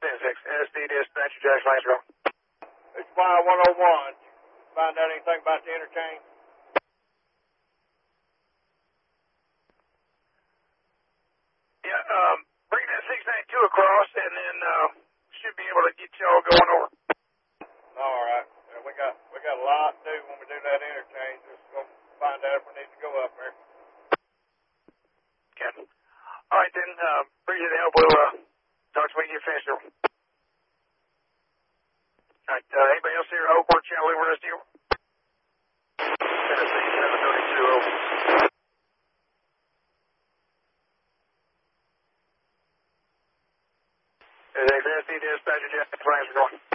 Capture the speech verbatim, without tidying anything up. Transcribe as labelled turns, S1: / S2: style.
S1: ten six, S D dispatcher, Jackson Lansville.
S2: It's Y one oh one. Find out anything about the interchange?
S1: Yeah, um, bring that six ninety-two across, and then uh, should be able to get y'all going over.
S2: All right. Yeah, we got we got a lot to do when we do that interchange. Just go find out if we need to go up there.
S1: Okay. All right, then. Uh, appreciate the help. We'll uh, talk to you when you get finished. All right. Uh, anybody else here? Oakport Channel over rest of you? Tennessee seven thirty-two over. S D dispatcher, Jackson Lansville going.